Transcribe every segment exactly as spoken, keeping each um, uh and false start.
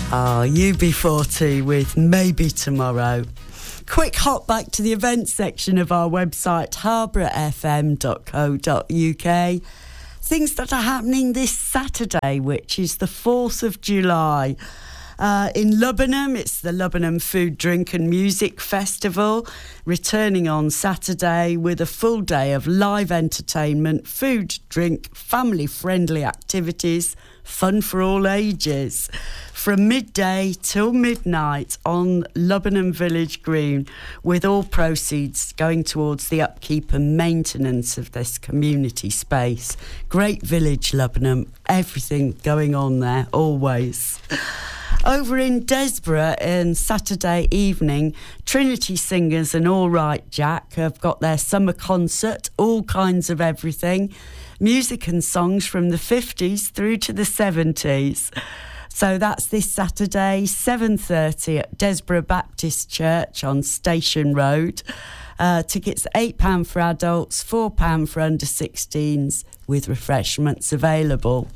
Ah, U B forty with Maybe Tomorrow. Quick hop back to the events section of our website, harborough f m dot co dot u k. Things that are happening this Saturday, which is the fourth of July. Uh, in Lubbenham, it's the Lubbenham Food, Drink and Music Festival, returning on Saturday with a full day of live entertainment, food, drink, family-friendly activities, fun for all ages. From midday till midnight on Lubbenham Village Green, with all proceeds going towards the upkeep and maintenance of this community space. Great village, Lubbenham. Everything going on there, always. Over in Desborough on Saturday evening, Trinity Singers and All Right Jack have got their summer concert, all kinds of everything. Music and songs from the fifties through to the seventies. So that's this Saturday, seven thirty at Desborough Baptist Church on Station Road. Uh, tickets eight pounds for adults, four pounds for under sixteens, with refreshments available.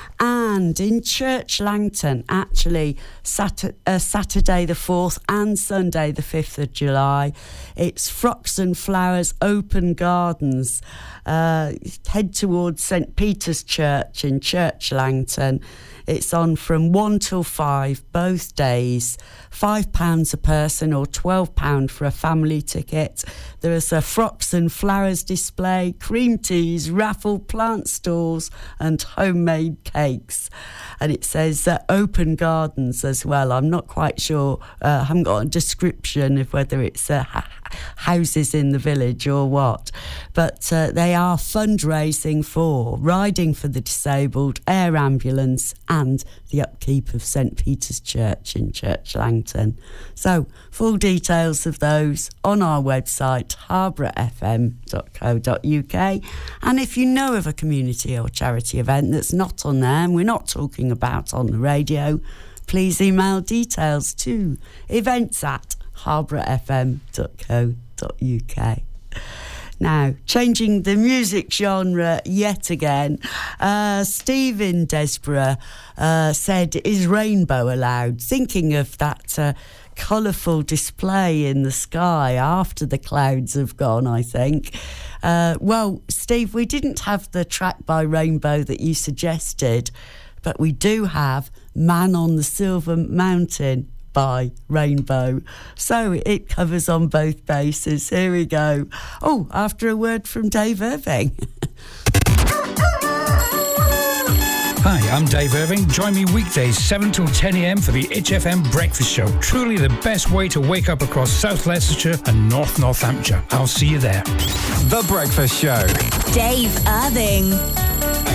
And in Church Langton, actually, Sat- uh, Saturday the fourth and Sunday the fifth of July, it's Frocks and Flowers Open Gardens. Uh, head towards St Peter's Church in Church Langton. It's on from one till five, both days. five pounds a person or twelve pounds for a family ticket. There is a Frocks and Flowers display, cream teas, raffle, plant stalls and homemade cakes. And it says uh, open gardens as well. I'm not quite sure. Uh, I haven't got a description of whether it's uh, ha- houses in the village or what. But uh, they are fundraising for Riding for the Disabled, Air Ambulance and the upkeep of St Peter's Church in Church Langton. So, full details of those on our website, harborough f m dot co dot u k. And if you know of a community or charity event that's not on there and we're not talking about on the radio, please email details to events at harborough f m dot co dot u k. Now, changing the music genre yet again, uh, Steve in Desborough uh, said, is rainbow allowed? Thinking of that uh, colourful display in the sky after the clouds have gone, I think. Uh, well, Steve, we didn't have the track by Rainbow that you suggested, but we do have Man on the Silver Mountain by Rainbow. So it covers on both bases. Here we go. Oh, after a word from Dave Irving. Hi, I'm Dave Irving. Join me weekdays seven till ten a m for the H F M Breakfast Show. Truly the best way to wake up across South Leicestershire and North Northamptonshire. I'll see you there. The Breakfast Show. Dave Irving.